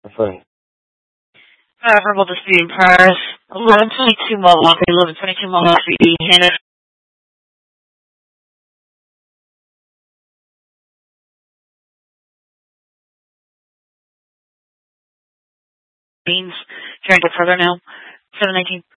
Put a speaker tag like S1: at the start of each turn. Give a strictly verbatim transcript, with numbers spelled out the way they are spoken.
S1: That's right.
S2: Uh, Herbal Dispute in Paris. eleven twenty-two Milwaukee. eleven twenty-two Milwaukee. Hannah. Beans. Trying to go further now. seven nineteen